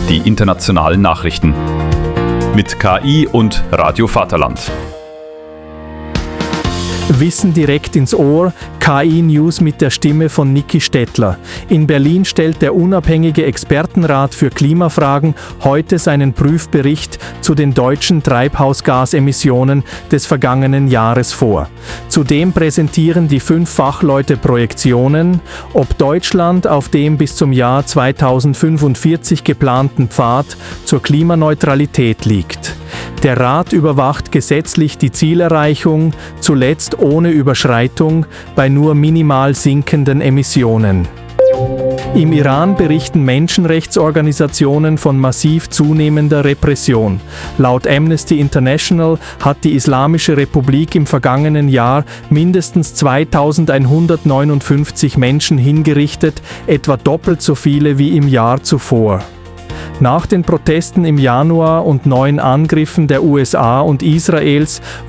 die internationalen Nachrichten. Mit KI und Radio Vaterland. Wissen direkt ins Ohr, KI-News mit der Stimme von Niki Stettler. In Berlin stellt der unabhängige Expertenrat für Klimafragen heute seinen Prüfbericht zu den deutschen Treibhausgasemissionen des vergangenen Jahres vor. Zudem präsentieren die 5 Fachleute Projektionen, ob Deutschland auf dem bis zum Jahr 2045 geplanten Pfad zur Klimaneutralität liegt. Der Rat überwacht gesetzlich die Zielerreichung, zuletzt ohne Überschreitung, bei nur minimal sinkenden Emissionen. Im Iran berichten Menschenrechtsorganisationen von massiv zunehmender Repression. Laut Amnesty International hat die Islamische Republik im vergangenen Jahr mindestens 2159 Menschen hingerichtet, etwa doppelt so viele wie im Jahr zuvor. Nach den Protesten im Januar und neuen Angriffen der USA und Israels